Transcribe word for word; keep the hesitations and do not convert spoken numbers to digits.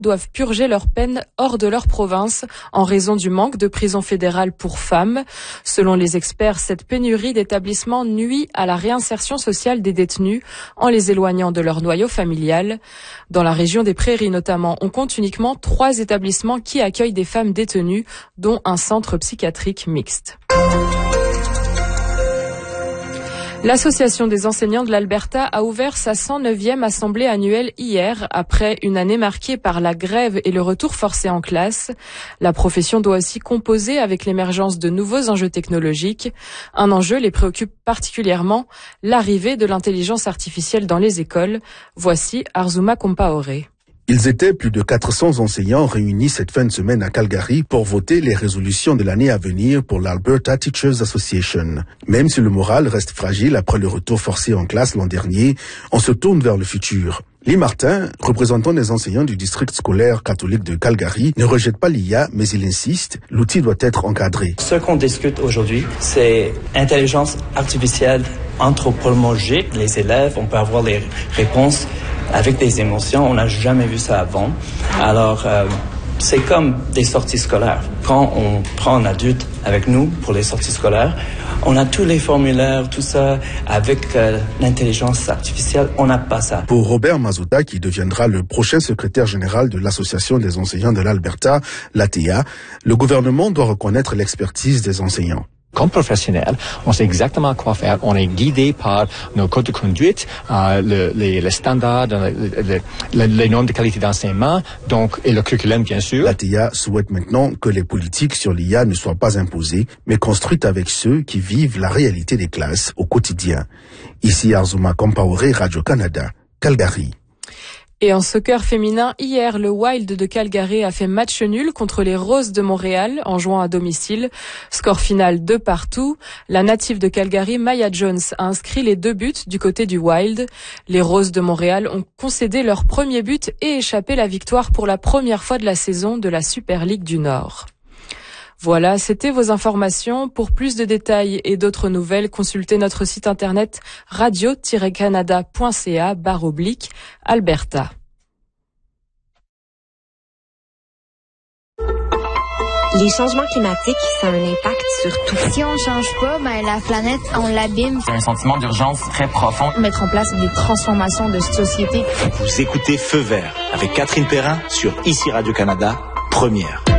doivent purger leur peine hors de leur province en raison du manque de prisons fédérales pour femmes. Selon les experts, cette pénurie d'établissements nuit à la réinsertion sociale des détenus en les éloignant de leur noyau familial. Dans la région des Prairies notamment, on compte uniquement trois établissements qui accueillent des femmes détenues, dont un centre psychiatrique mixte. L'Association des enseignants de l'Alberta a ouvert sa cent neuvième assemblée annuelle hier, après une année marquée par la grève et le retour forcé en classe. La profession doit aussi composer avec l'émergence de nouveaux enjeux technologiques. Un enjeu les préoccupe particulièrement, l'arrivée de l'intelligence artificielle dans les écoles. Voici Arzuma Compaoré. Ils étaient plus de quatre cents enseignants réunis cette fin de semaine à Calgary pour voter les résolutions de l'année à venir pour l'Alberta Teachers Association. Même si le moral reste fragile après le retour forcé en classe l'an dernier, on se tourne vers le futur. Lee Martin, représentant des enseignants du district scolaire catholique de Calgary, ne rejette pas l'I A, mais il insiste, l'outil doit être encadré. Ce qu'on discute aujourd'hui, c'est intelligence artificielle anthropologique. Les élèves, on peut avoir les réponses avec des émotions. On n'a jamais vu ça avant. Alors, euh, c'est comme des sorties scolaires. Quand on prend un adulte avec nous pour les sorties scolaires, on a tous les formulaires, tout ça. Avec euh, l'intelligence artificielle, on n'a pas ça. Pour Robert Mazuta, qui deviendra le prochain secrétaire général de l'Association des enseignants de l'Alberta, l'A T A, le gouvernement doit reconnaître l'expertise des enseignants. Comme professionnels, on sait exactement quoi faire. On est guidé par nos codes de conduite, euh, le, les, les standards, le, le, les normes de qualité d'enseignement, donc et le curriculum bien sûr. L'A T A souhaite maintenant que les politiques sur l'I A ne soient pas imposées, mais construites avec ceux qui vivent la réalité des classes au quotidien. Ici Arzuma Compaoré, Radio-Canada, Calgary. Et en soccer féminin, hier, le Wild de Calgary a fait match nul contre les Roses de Montréal en jouant à domicile. Score final deux partout. La native de Calgary, Maya Jones, a inscrit les deux buts du côté du Wild. Les Roses de Montréal ont concédé leur premier but et échappé la victoire pour la première fois de la saison de la Super League du Nord. Voilà, c'était vos informations. Pour plus de détails et d'autres nouvelles, consultez notre site internet radio tiret canada point c a barre oblique Alberta. Les changements climatiques, ça a un impact sur tout. Si on ne change pas, ben la planète, on l'abîme. C'est un sentiment d'urgence très profond. Mettre en place des transformations de société. Vous écoutez Feu vert avec Catherine Perrin sur Ici Radio-Canada, première.